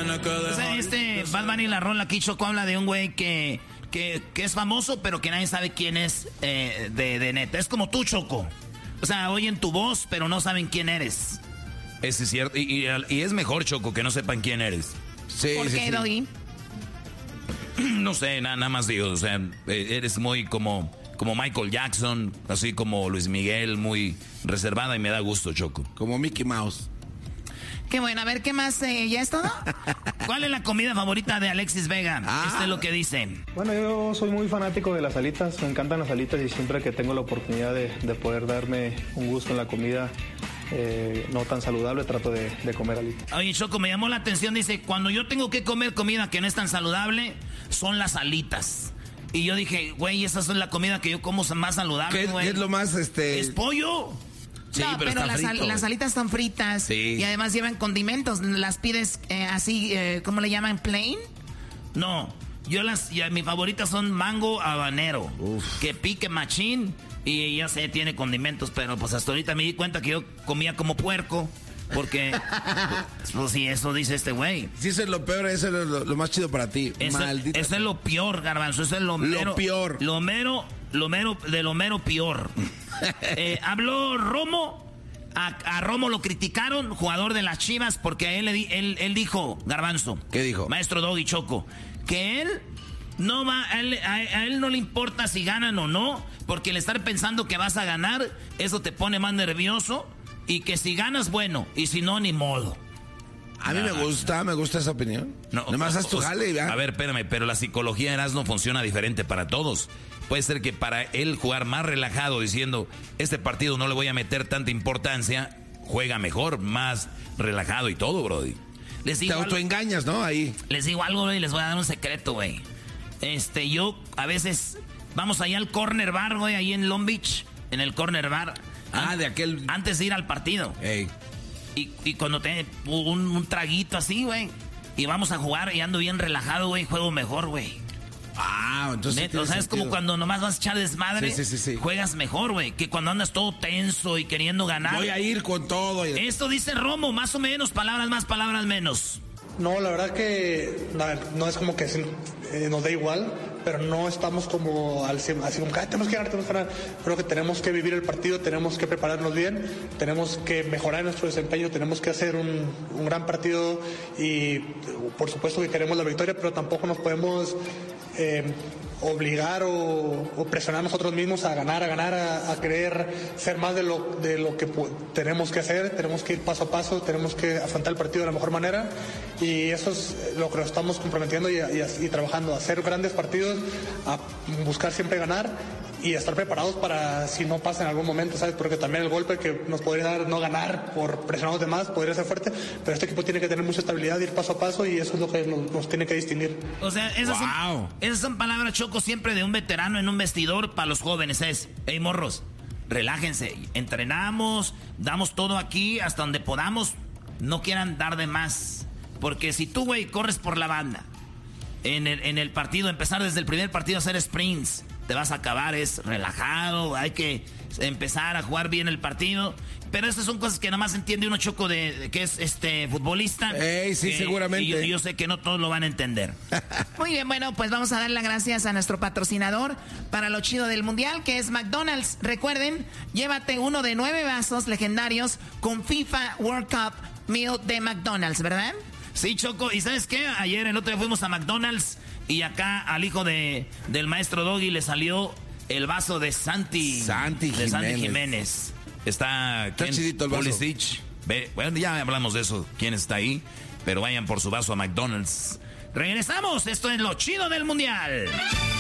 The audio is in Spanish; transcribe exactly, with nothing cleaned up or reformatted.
tiene que dejar. O sea, este Bad Bunny la rola aquí, Choco, habla de un güey que, que, que es famoso, pero que nadie sabe quién es eh, de, de neta. Es como tú, Choco. O sea, oyen tu voz, pero no saben quién eres. Eso es cierto. Y, y, y es mejor, Choco, que no sepan quién eres. Sí, ¿Por sí, qué, sí. Doggy? No sé, nada, nada más digo. O sea, eres muy como, como Michael Jackson, así como Luis Miguel, muy reservada y me da gusto, Choco. Como Mickey Mouse. Qué bueno, a ver, ¿qué más? Eh, ¿Ya es todo? ¿Cuál es la comida favorita de Alexis Vega? Ah. Este es lo que dicen. Bueno, yo soy muy fanático de las alitas, me encantan las alitas y siempre que tengo la oportunidad de, de poder darme un gusto en la comida eh, no tan saludable, trato de, de comer alitas. Oye, Choco, me llamó la atención, dice, cuando yo tengo que comer comida que no es tan saludable, son las alitas. Y yo dije, güey, esa es la comida que yo como más saludable, güey. ¿Qué es lo más, este...? Es pollo. Sí, no, pero, pero las, frito, las alitas están fritas. Sí. Y además llevan condimentos. ¿Las pides eh, así, eh, cómo le llaman, plain? No, yo las, ya, mis favoritas son mango habanero. Uf. Que pique machín. Y ya sé, tiene condimentos, pero pues hasta ahorita me di cuenta que yo comía como puerco. Porque, pues, pues sí, eso dice este güey. Sí, eso es lo peor, eso es lo, lo más chido para ti. Eso, Maldita. Eso es lo peor, Garbanzo. Eso es lo mero. Lo peor. Lo mero, lo mero, de lo mero peor. eh, habló Romo. A, a Romo lo criticaron, jugador de las Chivas, porque a él, le di, él, él dijo, Garbanzo. ¿Qué dijo? Maestro Doggy Choco. Que él no va, a él, a, a él no le importa si ganan o no, porque el estar pensando que vas a ganar, eso te pone más nervioso. Y que si ganas, bueno, y si no, ni modo. A mí me gusta, me gusta esa opinión. No, Nomás haz tu jale y ya. A ver, espérame, pero la psicología de Erasmo funciona diferente para todos. Puede ser que para él jugar más relajado, diciendo, este partido no le voy a meter tanta importancia, juega mejor, más relajado y todo, brody. Les digo Te autoengañas, ¿no? Ahí. Les digo algo, güey, les voy a dar un secreto, güey. Este, yo a veces vamos allá al Corner Bar, güey, ahí en Long Beach, en el Corner Bar. Ah, de aquel... Antes de ir al partido. Ey. Y, y cuando te un, un traguito así, güey, y vamos a jugar y ando bien relajado, güey, juego mejor, güey. Ah, entonces... Neto, o sea, es como cuando nomás vas a echar desmadre, sí, sí, sí, sí. juegas mejor, güey, que cuando andas todo tenso y queriendo ganar. Voy a ir con todo. Y... Esto dice Romo, más o menos, palabras más, palabras menos. No, la verdad que no, no es como que eh, nos da igual, pero no estamos como al así como que tenemos que ganar, tenemos que ganar. Creo que tenemos que vivir el partido, tenemos que prepararnos bien, tenemos que mejorar nuestro desempeño, tenemos que hacer un, un gran partido y por supuesto que queremos la victoria, pero tampoco nos podemos eh, obligar o, o presionar nosotros mismos a ganar, a ganar, a, a querer ser más de lo, de lo que tenemos que hacer, tenemos que ir paso a paso, tenemos que afrontar el partido de la mejor manera y eso es lo que nos estamos comprometiendo y, y, y trabajando, a hacer grandes partidos, a buscar siempre ganar y estar preparados para si no pasa en algún momento, ¿sabes? Porque también el golpe que nos podría dar no ganar por presionar a los demás podría ser fuerte, pero este equipo tiene que tener mucha estabilidad, ir paso a paso y eso es lo que nos, nos tiene que distinguir. O sea, esas, wow. son, esas son palabras, Choco, siempre de un veterano en un vestidor para los jóvenes. Es, hey, morros, relájense, entrenamos, damos todo aquí hasta donde podamos, no quieran dar de más. Porque si tú, güey, corres por la banda, en el, en el partido, empezar desde el primer partido a hacer sprints, te vas a acabar, es relajado, hay que empezar a jugar bien el partido. Pero esas son cosas que nada más entiende uno, Choco, de, de que es este futbolista. Ey, sí, que, seguramente. Y yo, yo sé que no todos lo van a entender. Muy bien, bueno, pues vamos a dar las gracias a nuestro patrocinador para lo chido del mundial, que es McDonald's. Recuerden, llévate uno de nueve vasos legendarios con FIFA World Cup Meal de McDonald's, ¿verdad? Sí, Choco, ¿y sabes qué? Ayer, el otro día fuimos a McDonald's y acá al hijo de, del maestro Doggy le salió el vaso de Santi. Santi de Jiménez. Santi Jiménez. Está, está chidito el vaso. Pulisic. Ve, bueno, ya hablamos de eso, quién está ahí, pero vayan por su vaso a McDonald's. Regresamos, esto es lo chido del mundial.